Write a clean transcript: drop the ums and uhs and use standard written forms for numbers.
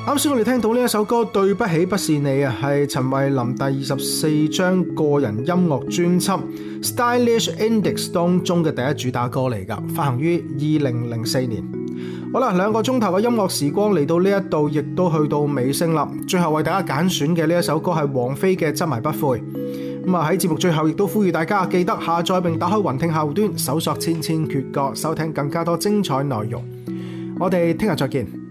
啱先我哋聽到呢一首歌《對不起不是你》啊，係陳慧琳第24張個人音樂專輯 Stylish Index 當中嘅第一主打歌嚟㗎，發行於2004年。好啦，2個鐘頭嘅音樂時光嚟到呢一度，亦都去到尾聲啦。最後為大家揀選嘅呢一首歌係王菲嘅《執迷不悔》。咁啊喺節目最後亦都呼籲大家記得下載並打開雲聽客戶端，搜索千千闕歌，收聽更加多精彩內容。我哋聽日再見。